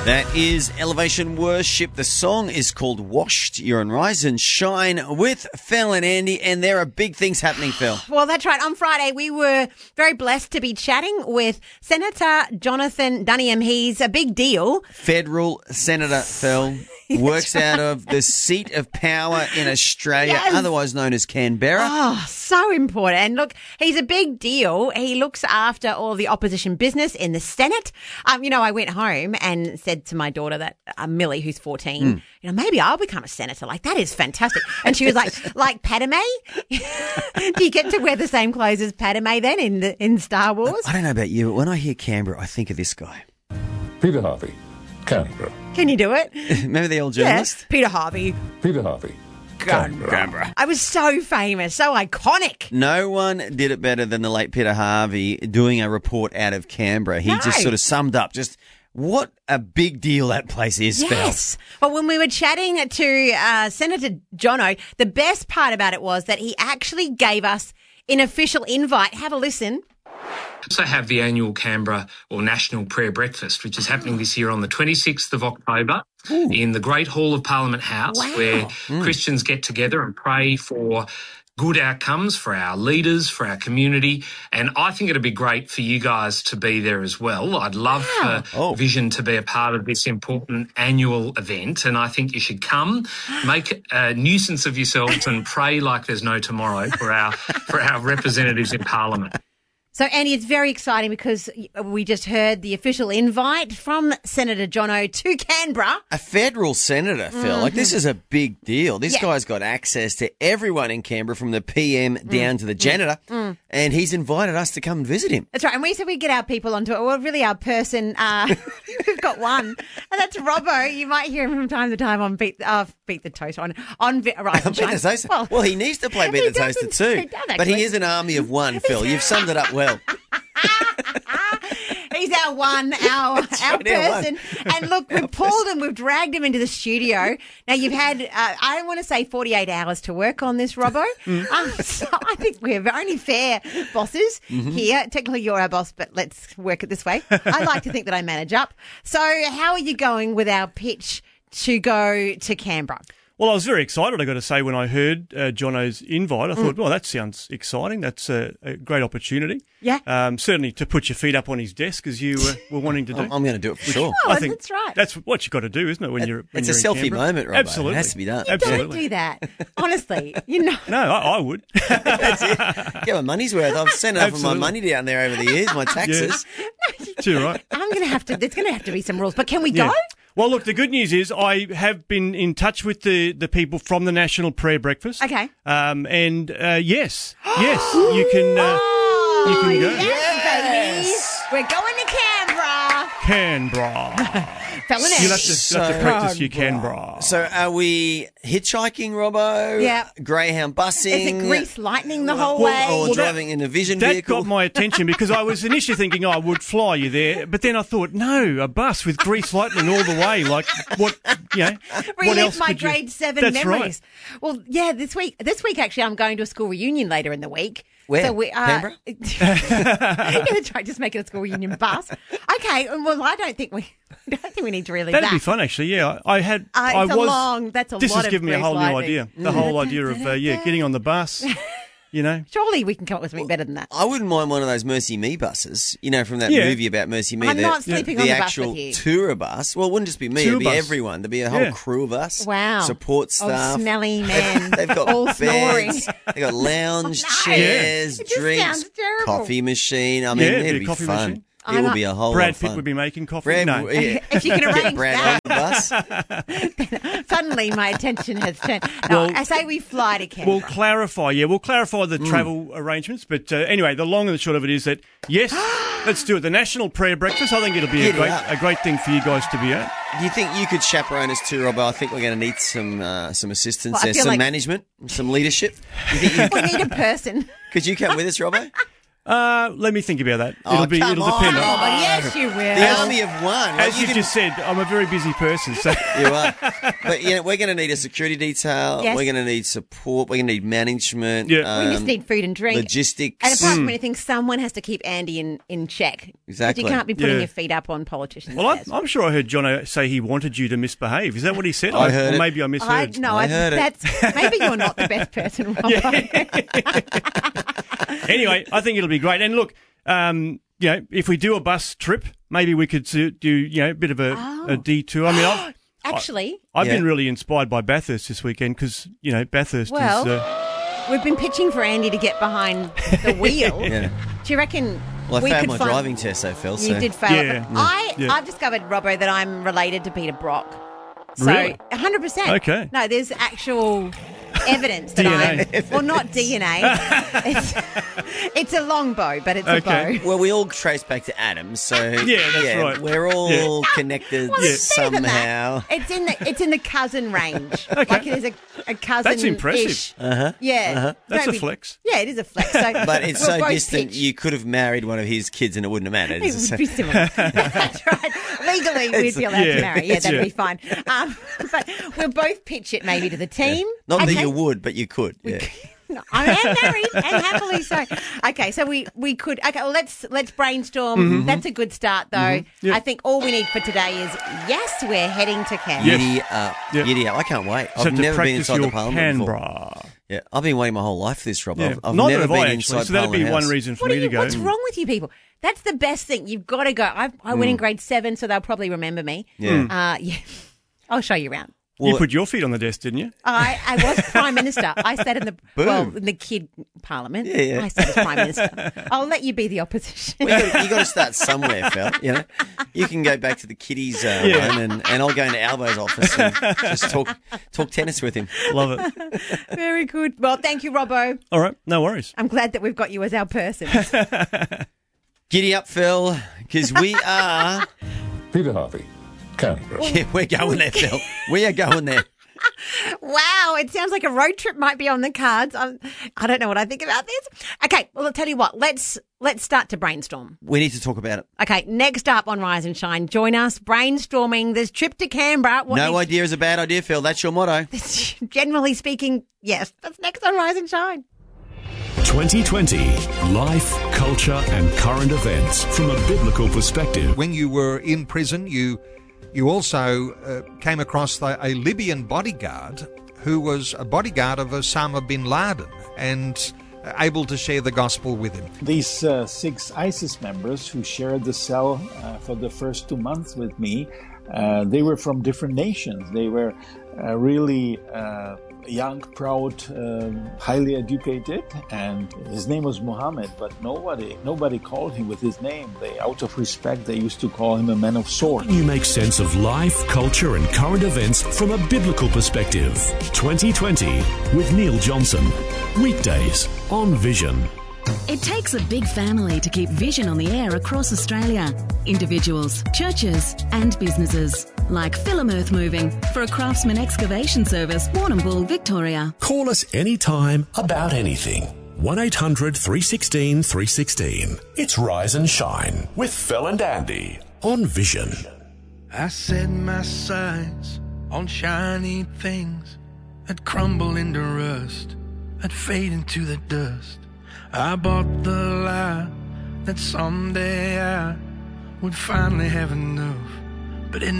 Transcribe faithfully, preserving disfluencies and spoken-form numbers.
That is Elevation Worship. The song is called Washed. You're on Rise and Shine with Phil and Andy, and there are big things happening, Phil. Well, that's right. On Friday, we were very blessed to be chatting with Senator Jonathan Duniam. He's a big deal. Federal Senator, Phil. Works out of the seat of power in Australia, yes. Otherwise known as Canberra. Oh, so important. And look, he's a big deal. He looks after all the opposition business in the Senate. Um, you know, I went home and said to my daughter that, uh, Millie, who's fourteen, mm. you know, maybe I'll become a senator. Like, that is fantastic. And she was like, like Padme? Do you get to wear the same clothes as Padme then in the, in Star Wars? I don't know about you, but when I hear Canberra, I think of this guy. Peter Harvey, Canberra. Can you do it? Remember the old journalist? Yeah, Peter Harvey. Peter Harvey. Canberra. Canberra. I was so famous, so iconic. No one did it better than the late Peter Harvey doing a report out of Canberra. He no. just sort of summed up just what a big deal that place is, Phil. Yes. Well, when we were chatting to uh, Senator Jono, the best part about it was that he actually gave us an official invite. Have a listen. Also have the annual Canberra or National Prayer Breakfast, which is happening this year on the twenty-sixth of October Ooh. In the Great Hall of Parliament House, wow. where mm. Christians get together and pray for good outcomes for our leaders, for our community. And I think it'd be great for you guys to be there as well. I'd love wow. for oh. Vision to be a part of this important annual event. And I think you should come, make a nuisance of yourselves and pray like there's no tomorrow for our, for our representatives in Parliament. So, Andy, it's very exciting because we just heard the official invite from Senator Jono to Canberra. A federal senator, Phil. Mm-hmm. Like, this is a big deal. This yeah. guy's got access to everyone in Canberra from the P M down mm. to the janitor, mm. and he's invited us to come and visit him. That's right. And we said we'd get our people onto it. Well, really, our person, uh, we've got one, and that's Robbo. You might hear him from time to time on Beat, uh, beat the Toaster, on, on Rise and Shine. Beat the Toaster. Well, well, he needs to play Beat the Toaster too. He does, but he is an army of one, Phil. You've summed it up well. He's our one, our our right, person. Our and look, we've pulled him, we've dragged him into the studio. Now, you've had, uh, I don't want to say forty-eight hours to work on this, Robbo. mm. um, so I think we're only fair bosses mm-hmm. here. Technically, you're our boss, but let's work it this way. I like to think that I manage up. So how are you going with our pitch to go to Canberra? Well, I was very excited, I got to say, when I heard uh, Jono's invite. I thought, mm. well, that sounds exciting. That's a, a great opportunity. Yeah. Um, certainly to put your feet up on his desk, as you uh, were wanting to do. I'm going to do it for sure. Oh, I think that's right. That's what you've got to do, isn't it, when it, you're when It's you're a in selfie Canberra? moment, Robbo. Absolutely. It has to be done. You Absolutely. don't do that. Honestly, you know. No, I, I would. That's it. Get my money's worth. I've sent enough of my money down there over the years, my taxes. Yeah. Too right. I'm going to have to, there's going to have to be some rules, but can we yeah. go? Well, look, the good news is I have been in touch with the, the people from the National Prayer Breakfast. Okay. Um, and uh, yes, yes, you can. Uh, oh, you can go. Yes, baby, we're going to Canberra. Canberra. You'll have to, so, you'll have to practice your Canberra. So, are we hitchhiking, Robbo? Yeah. Greyhound busing? Is it grease lightning the whole well, way? Or well, driving that, in a Vision that vehicle? That got my attention because I was initially thinking oh, I would fly you there, but then I thought, no, a bus with grease lightning all the way. Like, what, you know, Relive what else my could grade you... seven That's memories. Right. Well, yeah, this week, this week actually, I'm going to a school reunion later in the week. Where? So we, uh, Canberra? Yeah, that's right. Just make it a school reunion bus. Okay. Well, I don't think we, I don't think we need to relive That'd that. be fun, actually. Yeah, I had. Uh, I it's was. A long, that's a this lot has given me a whole lightning. new idea. The whole idea of uh, yeah, getting on the bus. You know, surely we can come up with something better than that. I wouldn't mind one of those Mercy Me buses. You know, from that yeah. movie about Mercy Me. I'm the, not sleeping the, on the the bus actual with you. tour bus. Well, it wouldn't just be me; tour it'd be bus. everyone. There'd be a whole yeah. crew of us. Wow, support staff. Oh, smelly men. They've got all beds. snoring. They've got lounge oh, no. chairs, yeah. drinks, coffee machine. I mean, yeah, it'd be coffee fun. Machine. It I'm will not, be a whole Brad lot of fun. Pitt would be making coffee. Brad, no. Yeah. If you can arrange Get Brad that. on the bus. Suddenly my attention has turned. No, Well, I say we fly to Canberra. We'll clarify, yeah, we'll clarify the mm. travel arrangements. But uh, anyway, the long and the short of it is that, yes, let's do it. The National Prayer Breakfast, I think it'll be a great, a great thing for you guys to be at. Do you think you could chaperone us too, Robbo? I think we're going to need some uh, some assistance well, there, some like management, some leadership. You think you we need a person. Could you come with us, Robbo? Uh, let me think about that. Oh, it'll be. come It'll on. depend Oh, on. but yes, you will. The army of one. Like, As you you've can- just said, I'm a very busy person. So You are. But you know, we're going to need a security detail. Yes. We're going to need support. We're going to need management. Yeah. We just um, need food and drink. logistics. And apart from anything, someone has to keep Andy in, in check. Exactly. But you can't be putting Yeah. your feet up on politicians' well, I'm, chairs. I'm sure I heard Jono say he wanted you to misbehave. Is that what he said? I heard or it. maybe I I, misheard. no, I I, heard it. that's maybe you're not the best person, Robbo. Anyway, I think it'll be great. And look, um, you know, if we do a bus trip, maybe we could do, do you know, a bit of a, Oh. a detour. I mean, I've, Actually, I've Yeah. been really inspired by Bathurst this weekend because, you know, Bathurst Well- is... Uh, we've been pitching for Andy to get behind the wheel. Yeah. Do you reckon Well, I we failed could my find... driving test, I felt. You so. did fail. Yeah. But I, Yeah. I've discovered, Robbo, that I'm related to Peter Brock. So, Really? one hundred percent. Okay. No, there's actual evidence that D N A. I'm... Well, not D N A. It's, it's a long bow, but it's Okay. a bow. Well, we all trace back to Adam, so Yeah, that's right. We're all connected Well, it's better than somehow. that. It's in the it's in the cousin range. Like it is a, a cousin. That's impressive. Uh-huh. Yeah, That's Don't a flex. Yeah, it is a flex. So But it's we're so both distant, pitched. you could have married one of his kids and it wouldn't have mattered. It would be similar. That's right. Legally, we'd be allowed yeah, to marry. Yeah, that'd yeah. be fine. Um, but we'll both pitch it maybe to the team. Not that Okay. you would, but you could. Yeah. No, I am married and happily so. Okay, so we, we could. Okay, well, let's let's brainstorm. Mm-hmm. That's a good start, though. Yeah. I think all we need for today is yes, we're heading to Canberra. Yes. Giddy up. Yeah. Giddy up. I can't wait. So I've to never been practice inside your the parliament before. Canberra. Yeah, I've been waiting my whole life for this, Rob. Yeah. I've, I've Neither never have been I, inside actually. So that'd be Parliament one House. reason for What me are to you, go. what's wrong with you people? That's the best thing. You've got to go. I, I went in grade seven, so they'll probably remember me. Yeah. Uh, yeah. I'll show you around. You Well- put your feet on the desk, didn't you? I, I was Prime Minister. I sat in the well in the kid Parliament. Yeah, yeah. I sat as Prime Minister. I'll let you be the opposition. Well, you got, you got to start somewhere, Phil. You know, you can go back to the kiddies uh, Yeah. one, and, and I'll go into Albo's office and just talk talk tennis with him. Love it. Very good. Well, thank you, Robbo. All right, no worries. I'm glad that we've got you as our person. Giddy up, Phil, because we are. Peter Harvey, Canberra. Yeah, we're going there, Phil. We are going there. Wow, it sounds like a road trip might be on the cards. I'm, I don't know what I think about this. Okay, well, I'll tell you what. Let's let's start to brainstorm. We need to talk about it. Okay, next up on Rise and Shine, join us brainstorming this trip to Canberra. What No needs- idea is a bad idea, Phil. That's your motto. Generally speaking, yes. That's next on Rise and Shine. twenty twenty Life, Culture and Current Events from a Biblical Perspective. When you were in prison, you you also uh, came across the, a Libyan bodyguard who was a bodyguard of Osama bin Laden and uh, able to share the gospel with him. These uh, six ISIS members who shared the cell uh, for the first two months with me, uh, they were from different nations. They were uh, really uh, young, proud, um, highly educated, and his name was Muhammad, but nobody nobody called him with his name. They, out of respect, they used to call him a man of sword. You make sense of life, culture and current events from a biblical perspective. twenty twenty with Neil Johnson. Weekdays on Vision. It takes a big family to keep Vision on the air across Australia. Individuals, churches and businesses. Like Film Earth Moving for a Craftsman Excavation Service, Warrnambool, Victoria. Call us anytime about anything. one eight hundred three one six three one six. It's Rise and Shine with Phil and Andy on Vision. I set my sights on shiny things that crumble into rust, that fade into the dust. I bought the lie that someday I would finally have enough, but it